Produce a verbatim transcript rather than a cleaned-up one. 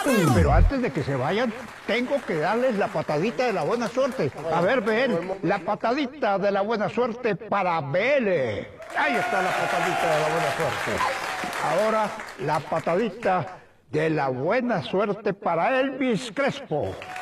Pero antes de que se vayan, tengo que darles la patadita de la buena suerte. A ver, ven, la patadita de la buena suerte para Bele. Ahí está la patadita de la buena suerte. Ahora, la patadita de la buena suerte para Elvis Crespo.